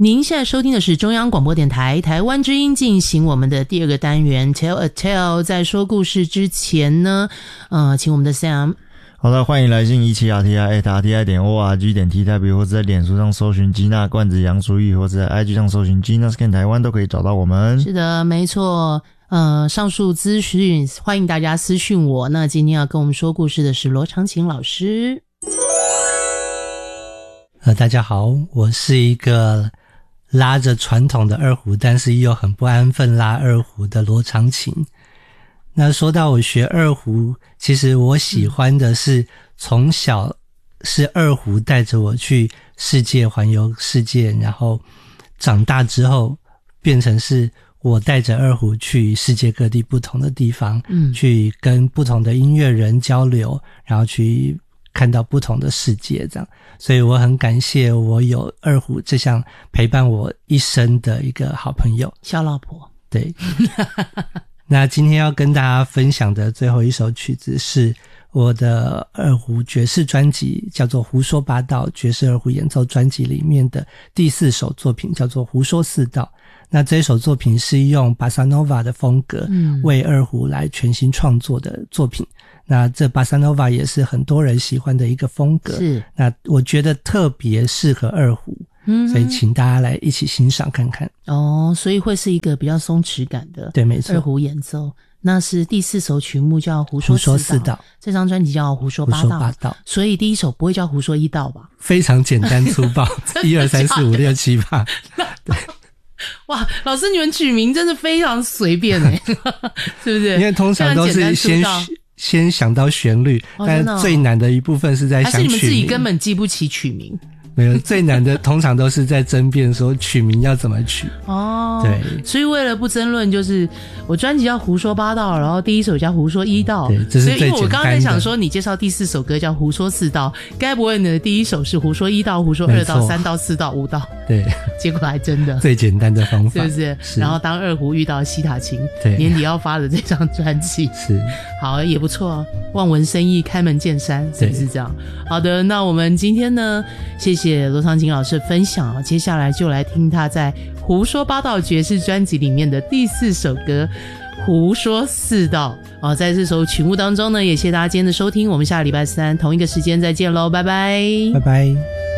您现在收听的是中央广播电台台湾之音，进行我们的第二个单元 Tell a Tale。 在说故事之前呢，请我们的 Sam。 好的，欢迎来信17RTI@rti.org.tw 或者在脸书上搜寻吉娜罐子杨淑玉，或者在 IG 上搜寻 Gina Scan 台湾，都可以找到我们。 是的，没错。上述资讯欢迎大家私讯我。那今天要跟我们说故事的是罗长琴老师。 大家好，我是一个拉着传统的二胡，但是又很不安分拉二胡的罗长琴。那说到我学二胡，其实我喜欢的是从小是二胡带着我去世界环游世界，然后长大之后变成是我带着二胡去世界各地不同的地方，去跟不同的音乐人交流，然后去看到不同的世界这样。所以我很感谢我有二胡这项陪伴我一生的一个好朋友。 小老婆。 对。那今天要跟大家分享的最后一首曲子是我的二胡爵士专辑，叫做《胡说八道》爵士二胡演奏专辑里面的第4首作品，叫做《胡说四道》。那这首作品是用巴萨诺瓦的风格为二胡来全新创作的作品。那这巴萨诺瓦也是很多人喜欢的一个风格，是。那我觉得特别适合二胡，所以请大家来一起欣赏看看。 所以会是一个比较松弛感的， 对，没错， 二胡演奏。那是第4首曲目叫胡说四道，这张专辑叫胡说八道，所以第1首不会叫胡说一道吧？ 非常简单粗暴1 2 3 4 5 6 7 8对。 哇，老师你们取名真的非常随便是不是？ 因为通常都是先想到旋律，但最难的一部分是在想曲名。还是你们自己根本记不起曲名？ 没有，最难的通常都是在争辩说曲名要怎么取。对， 所以为了不争论，就是我专辑叫胡说八道，然后第1首叫胡说一道。 对，这是最简单的。 所以因为我刚才想说你介绍第4首歌叫胡说四道，该不会你的第1首是胡说1道、胡说2道、3道、4道、5道？对，结果还真的最简单的方法， 是不是？然后当二胡遇到西塔琴，年底要发的这张专辑是好，也不错，望文生义，开门见山，是不是这样？好的，那我们今天呢，谢谢罗长琴老师的分享，接下来就来听他在胡说八道爵士专辑里面的第4首歌胡说四道。在这首曲目当中呢，也谢谢大家今天的收听，我们下个礼拜3同一个时间再见咯，拜拜， 拜拜。